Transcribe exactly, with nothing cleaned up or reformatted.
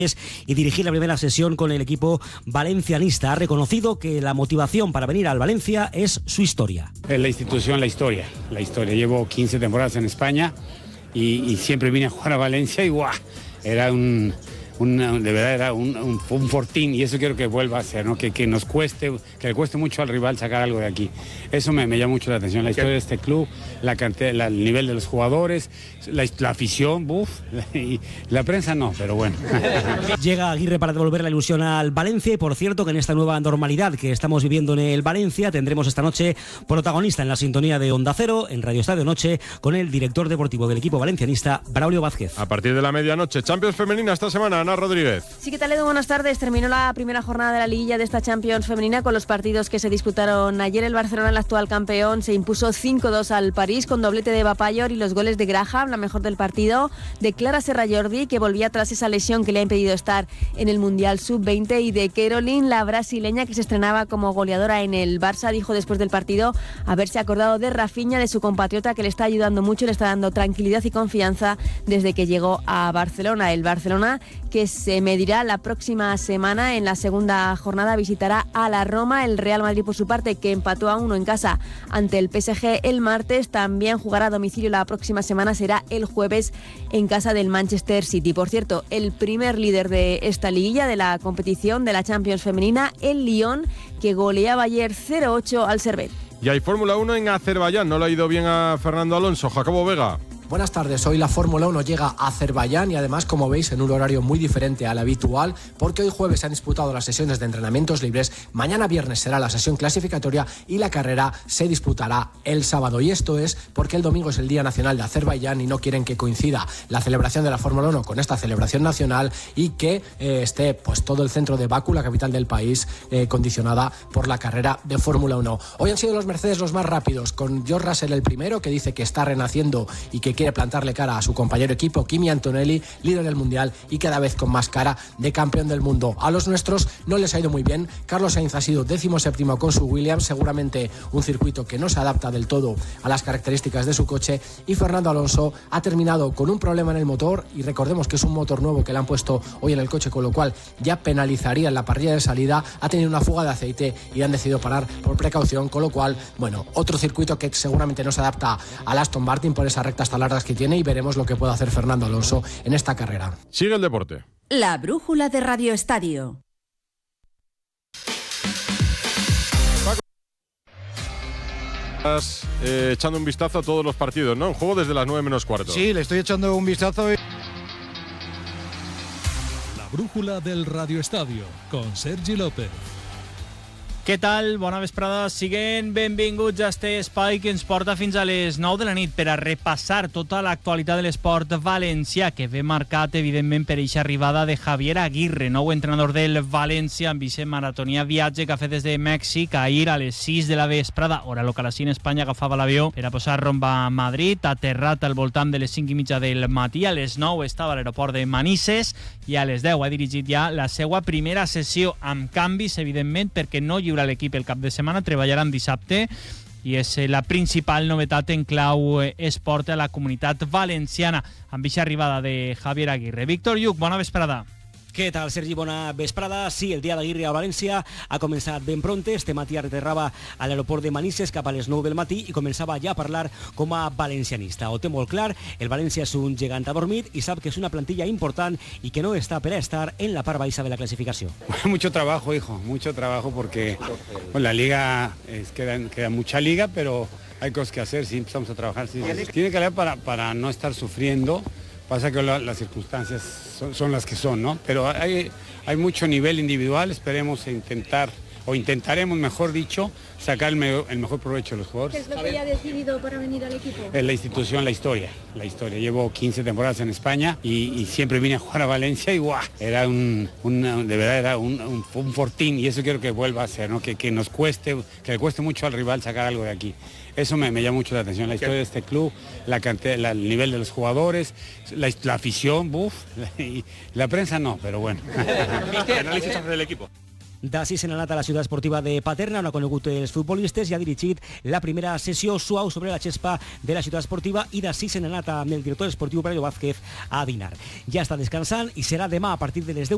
y dirigir la primera sesión con el equipo valencianista. Ha reconocido que la motivación para venir al Valencia es su historia. Es la institución, la historia, la historia. Llevo quince temporadas en España y, y siempre vine a jugar a Valencia y ¡guau! Era un... Una, de verdad era un, un, un fortín, y eso quiero que vuelva a ser, ¿no? que, que nos cueste, que le cueste mucho al rival sacar algo de aquí. Eso me, me llama mucho la atención, la historia de este club, la cantidad, la, el nivel de los jugadores, la, la afición, buf, y la prensa no, pero bueno. Llega Aguirre para devolver la ilusión al Valencia, y por cierto que en esta nueva normalidad que estamos viviendo en el Valencia tendremos esta noche protagonista en la sintonía de Onda Cero, en Radio Estadio Noche, con el director deportivo del equipo valencianista, Braulio Vázquez. A partir de la medianoche, Champions femenina esta semana, Ana Rodríguez. Sí, ¿qué tal, Edu? Buenas tardes. Terminó la primera jornada de la liguilla de esta Champions femenina con los partidos que se disputaron ayer. El Barcelona, el actual campeón, se impuso cinco dos al París con doblete de Eva Payor y los goles de Graham, la mejor del partido, de Clara Serra Jordi, que volvía tras esa lesión que le ha impedido estar en el Mundial sub veinte, y de Caroline, la brasileña que se estrenaba como goleadora en el Barça. Dijo después del partido haberse acordado de Rafinha, de su compatriota, que le está ayudando mucho, le está dando tranquilidad y confianza desde que llegó a Barcelona. El Barcelona, que se medirá la próxima semana en la segunda jornada, visitará a la Roma. El Real Madrid, por su parte, que empató a uno en casa ante el P S G el martes, también jugará a domicilio la próxima semana, será el jueves en casa del Manchester City. Por cierto, el primer líder de esta liguilla, de la competición de la Champions femenina, el Lyon, que goleaba ayer cero ocho al Servette. Y hay Fórmula uno en Azerbaiyán, no le ha ido bien a Fernando Alonso. Jacobo Vega. Buenas tardes, hoy la Fórmula uno llega a Azerbaiyán y además, como veis, en un horario muy diferente al habitual, porque hoy jueves se han disputado las sesiones de entrenamientos libres, mañana viernes será la sesión clasificatoria y la carrera se disputará el sábado. Y esto es porque el domingo es el Día Nacional de Azerbaiyán y no quieren que coincida la celebración de la Fórmula uno con esta celebración nacional y que eh, esté pues todo el centro de Bakú, la capital del país, eh, condicionada por la carrera de Fórmula uno. Hoy han sido los Mercedes los más rápidos, con George Russell el primero, que dice que está renaciendo y que quiere plantarle cara a su compañero equipo, Kimi Antonelli, líder del mundial y cada vez con más cara de campeón del mundo. A los nuestros no les ha ido muy bien. Carlos Sainz ha sido décimo séptimo con su Williams, seguramente un circuito que no se adapta del todo a las características de su coche, y Fernando Alonso ha terminado con un problema en el motor, y recordemos que es un motor nuevo que le han puesto hoy en el coche, con lo cual ya penalizaría en la parrilla de salida. Ha tenido una fuga de aceite y han decidido parar por precaución, con lo cual, bueno, otro circuito que seguramente no se adapta al Aston Martin por esas rectas tan largas que tiene, y veremos lo que puede hacer Fernando Alonso en esta carrera. Sigue el deporte. La brújula de Radio Estadio. Estás eh, echando un vistazo a todos los partidos, ¿no? En juego desde las nueve menos cuarto. Sí, le estoy echando un vistazo. Y... La brújula del Radio Estadio, con Sergi López. Què tal? Bona vesprada. Siguin benvinguts a este espai que ens porta fins a les nou de la nit per a repassar tota l'actualitat de l'esport valencià, que ve marcat, evidentment, per eixa arribada de Javier Aguirre, nou entrenador del València, amb aquest maratonià viatge que ha fet des de Mèxic. Ahir a les sis de la vesprada, hora local així en Espanya, agafava l'avió per a posar rumb a Madrid, aterrat al voltant de les cinc i mitja del matí. A les nou estava a l'aeroport de Manises i a les deu ha dirigit ja la seva primera sessió, amb canvis, evidentment, perquè no lliura l'equip el cap de setmana, treballaran dissabte, i és la principal novetat en clau esport a la comunitat valenciana amb aquesta arribada de Javier Aguirre. Víctor Lluc, bona vesprada. Què tal, Sergi? Bona vesprada. Sí, el dia d'Aguirre a València ha començat ben pronte. Este matí aterrava a l'aeroport de Manises cap a les nou del matí i començava ja a parlar com a valencianista. Ho té molt clar, el València és un gegant adormit i sap que és una plantilla important i que no està per a estar en la part baixa de la clasificació. Mucho trabajo, hijo, mucho trabajo porque bueno, la liga, es, queda, queda mucha liga, pero hay cosas que hacer, sí, empezamos a trabajar. Sí. Tiene que haber para, para no estar sufriendo. Pasa que la, las circunstancias son, son las que son, ¿no? Pero hay, hay mucho nivel individual, esperemos intentar, o intentaremos, mejor dicho, sacar el, me, el mejor provecho de los jugadores. ¿Qué es lo que ya ha decidido para venir al equipo? Es la institución, la historia, la historia. Llevo quince temporadas en España y, y siempre vine a jugar a Valencia y ¡guau! Era un, un de verdad era un, un, un fortín, y eso quiero que vuelva a ser, ¿no? Que, que nos cueste, que le cueste mucho al rival sacar algo de aquí. Eso me, me llama mucho la atención, la historia de este club, la cantidad, la, el nivel de los jugadores, la, la afición, buf, y la prensa no, pero bueno. ¿Qué análisis hace del equipo? D'ací se n'ha anat a la ciutat esportiva de Paterna, on ha conegut els futbolistes i ha dirigit la primera sessió suau sobre la xespa de la ciutat esportiva, i d'ací se n'ha anat amb el director esportiu Braulio Vázquez a dinar. Ja està descansant i serà demà a partir de les deu